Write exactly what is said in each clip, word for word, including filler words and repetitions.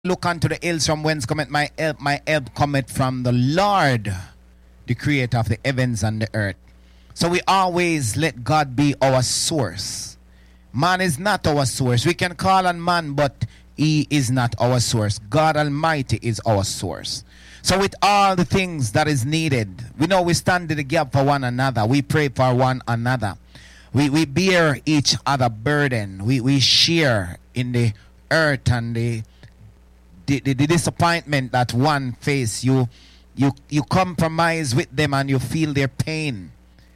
look unto the hills from whence cometh my help. My help cometh from the Lord, the creator of the heavens and the earth. So we always let God be our source. Man is not our source. We can call on man, but he is not our source. God Almighty is our source. So with all the things that is needed, we know we stand in the gap for one another. We pray for one another. We we bear each other burden. We we share in the earth and the the, the, the disappointment that one face. You you you compromise with them and you feel their pain.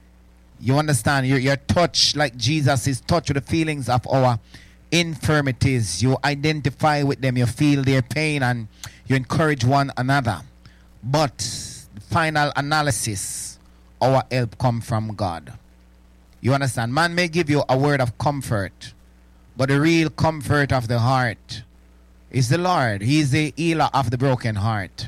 You understand? You're, you're touched like Jesus is touched with the feelings of our infirmities. You identify with them. You feel their pain and you encourage one another. But the final analysis, our help comes from God. You understand? Man may give you a word of comfort, but the real comfort of the heart is the Lord. He is the healer of the broken heart.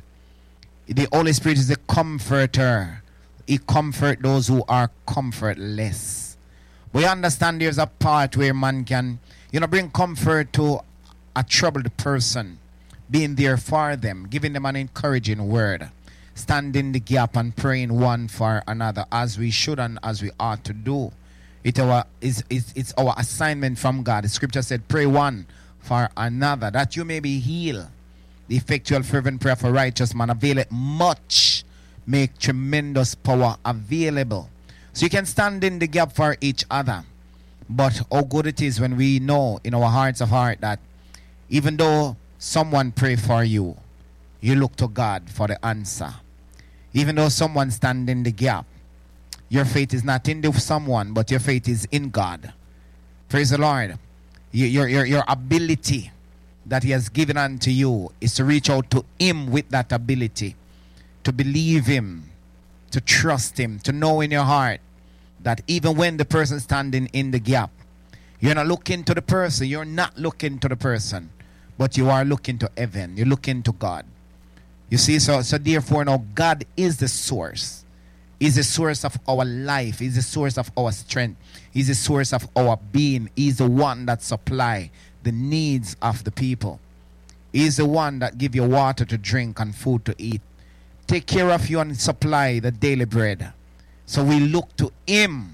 The Holy Spirit is the comforter. He comforts those who are comfortless. We understand there's a part where man can, you know, bring comfort to a troubled person, being there for them, giving them an encouraging word, standing the gap and praying one for another, as we should and as we ought to do. It our, is, is, it's our assignment from God. The scripture said, pray one for another, that you may be healed. The effectual fervent prayer for righteous man availeth much. Make tremendous power available. So you can stand in the gap for each other. But how good it is when we know in our hearts of heart that even though someone pray for you, you look to God for the answer. Even though someone stand in the gap, your faith is not in the someone, but your faith is in God. Praise the Lord. Your, your, your ability that he has given unto you is to reach out to him with that ability. To believe him, to trust him, to know in your heart that even when the person standing in the gap, you're not looking to the person, you're not looking to the person, but you are looking to heaven, you're looking to God. You see, so, so therefore now God is the source. He's the source of our life. He's the source of our strength. He's the source of our being. He's the one that supply the needs of the people. He's the one that give you water to drink and food to eat. Take care of you and supply the daily bread. So we look to him,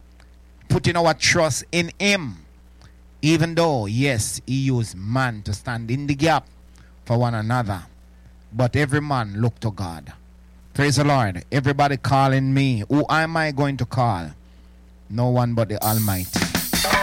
putting our trust in him. Even though, yes, he used man to stand in the gap for one another. But every man look to God. Praise the Lord. Everybody calling me. Who am I going to call? No one but the Almighty.